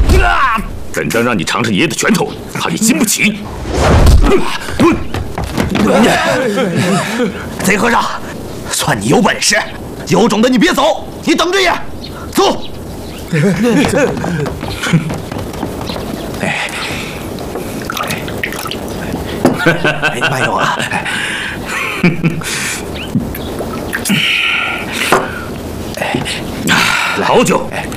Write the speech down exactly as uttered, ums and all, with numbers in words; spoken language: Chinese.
本当让你尝尝爷爷的拳头，怕你经不起。 贼和尚，算你有本事，有种的你别走，你等着爷，走。哎，哎，慢用啊！ 老九，